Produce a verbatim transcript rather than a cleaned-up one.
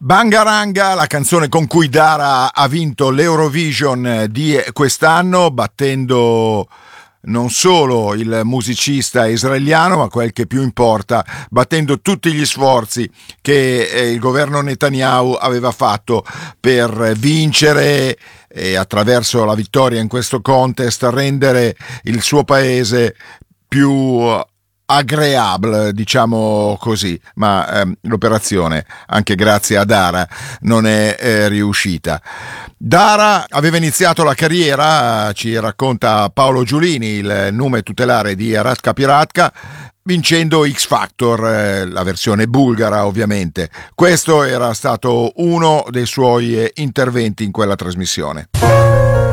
Bangaranga, la canzone con cui Dara ha vinto l'Eurovision di quest'anno, battendo non solo il musicista israeliano, ma quel che più importa, battendo tutti gli sforzi che eh, il governo Netanyahu aveva fatto per vincere e attraverso la vittoria in questo contest rendere il suo paese più agreable, diciamo così, ma ehm, l'operazione, anche grazie a Dara, non è eh, riuscita. Dara aveva iniziato la carriera, ci racconta Paolo Giulini, il nome tutelare di Aratka Piratka, vincendo X Factor, eh, la versione bulgara ovviamente. Questo era stato uno dei suoi eh, interventi in quella trasmissione.